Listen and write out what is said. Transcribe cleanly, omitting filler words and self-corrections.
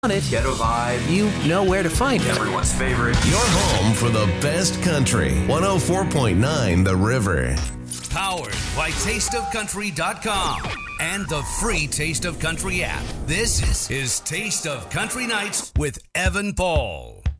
it, Ghetto vibe. you know where to find it. Everyone's favorite. Your home for the best country. 104.9 The River. Powered by tasteofcountry.com and the free Taste of Country app. This is Taste of Country Nights with Evan Paul.